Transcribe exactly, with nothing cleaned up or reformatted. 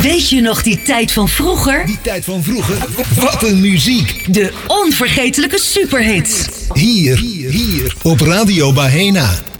Weet je nog die tijd van vroeger? Die tijd van vroeger? Wat een muziek! De onvergetelijke superhits. Hier, hier, op Radio Bahena.